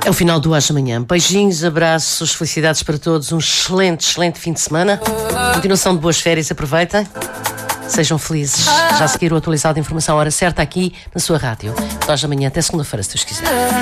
É o final do Hoje Amanhã. Beijinhos, abraços, felicidades para todos. Um excelente fim de semana. Continuação de boas férias, aproveitem. Sejam felizes. Já a seguir o atualizado de informação à hora certa aqui na sua rádio. Hoje Amanhã, até segunda-feira, se Deus quiser.